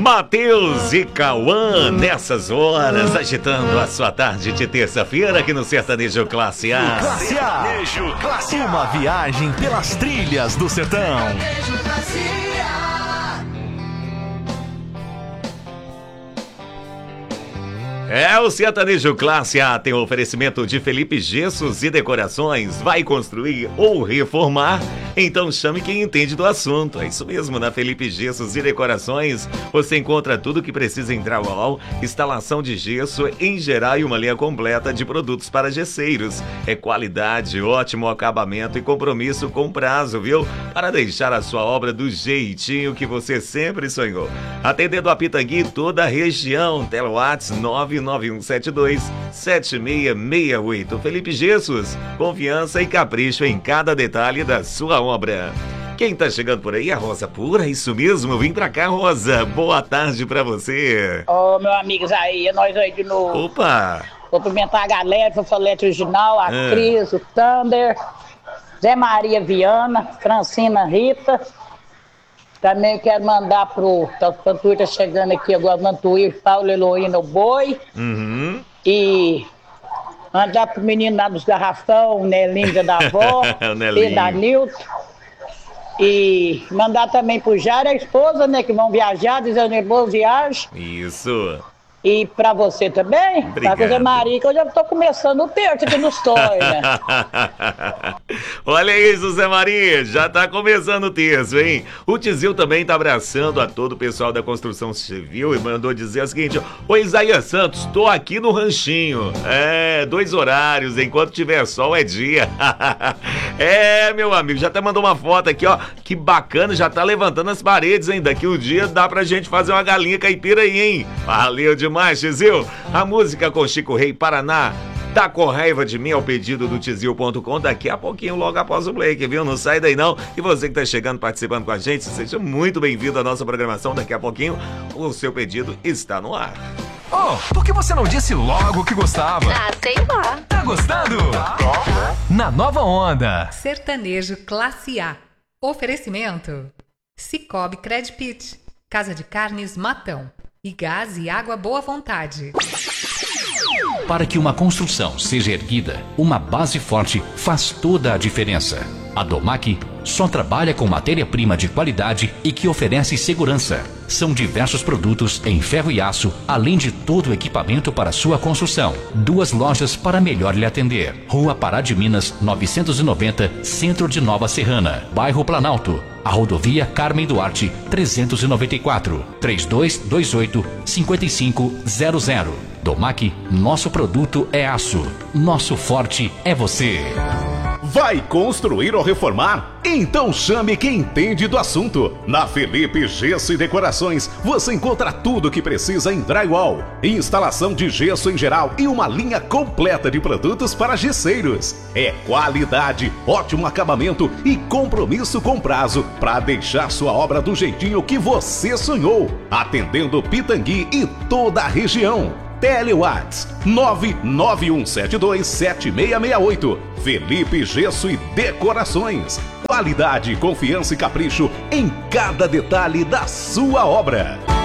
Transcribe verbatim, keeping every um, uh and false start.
Matheus e Cauã, nessas horas, agitando a sua tarde de terça-feira aqui no Sertanejo Classe A. Classe A. Sertanejo Classe A. Uma viagem pelas trilhas do sertão. Sertanejo Classe A. É, o Sertanejo Classe A tem o oferecimento de Felipe Gessos e Decorações. Vai construir ou reformar? Então chame quem entende do assunto. É isso mesmo, na Felipe Gessos e Decorações você encontra tudo que precisa em drywall, instalação de gesso em geral e uma linha completa de produtos para gesseiros. É qualidade, ótimo acabamento e compromisso com prazo, viu? Para deixar a sua obra do jeitinho que você sempre sonhou. Atendendo a Pitangui e toda a região. Telewhats nove nove um sete dois sete seis seis oito. Felipe Gessos, confiança e capricho em cada detalhe da sua obra. Quem tá chegando por aí é a Rosa Pura, isso mesmo, vem pra cá, Rosa. Boa tarde pra você. Ô, oh, meu amigo Isaías, nós aí de novo. Opa! Cumprimentar a galera, Fofolete Original, a ah. Cris, o Thunder, Zé Maria Viana, Francina Rita. Também quero mandar pro Pantuí, tá chegando aqui agora, Mantuí, Paulo Heloína, o Boi. Uhum. E mandar pro menino lá dos Garrafão, o Nelinho da avó, e da Nilton. E mandar também pro Jair, a esposa, né, que vão viajar, dizendo boa viagem. Isso. E pra você também, obrigado. Pra José Maria, que eu já tô começando o terço aqui no story, né? Olha isso, Zé Maria, já tá começando o terço, hein? O Tizil também tá abraçando a todo o pessoal da construção civil e mandou dizer o seguinte: ô Isaías Santos, tô aqui no ranchinho. É, dois horários, enquanto tiver sol é dia. É, meu amigo, já até mandou uma foto aqui, ó, que bacana, já tá levantando as paredes, hein? Daqui um dia dá pra gente fazer uma galinha caipira aí, hein? Valeu demais, Tizil. A música com Chico Rei Paraná. Tá com raiva de mim ao pedido do Tizil ponto com, daqui a pouquinho, logo após o break, viu? Não sai daí não. E você que tá chegando, participando com a gente, seja muito bem-vindo à nossa programação. Daqui a pouquinho, o seu pedido está no ar. Oh, por que você não disse logo que gostava? Ah, sei lá. Tá gostando? Na nova onda. Sertanejo Classe A. Oferecimento: Cicobi Credpit, Casa de Carnes Matão e Gás e Água Boa Vontade. Para que uma construção seja erguida, uma base forte faz toda a diferença. A Domac só trabalha com matéria-prima de qualidade e que oferece segurança. São diversos produtos em ferro e aço, além de todo o equipamento para sua construção. Duas lojas para melhor lhe atender. Rua Pará de Minas, novecentos e noventa, Centro de Nova Serrana, Bairro Planalto. A rodovia Carmen Duarte, trezentos e noventa e quatro, trinta e dois vinte e oito, cinquenta e cinco zero zero. Domac, nosso produto é aço. Nosso forte é você. Vai construir ou reformar? Então chame quem entende do assunto. Na Felipe Gesso e Decorações você encontra tudo o que precisa em drywall, instalação de gesso em geral e uma linha completa de produtos para gesseiros. É qualidade, ótimo acabamento e compromisso com prazo para deixar sua obra do jeitinho que você sonhou. Atendendo Pitangui e toda a região. Telewhats nove nove um sete dois sete seis seis oito. Felipe Gesso e Decorações. Qualidade, confiança e capricho em cada detalhe da sua obra.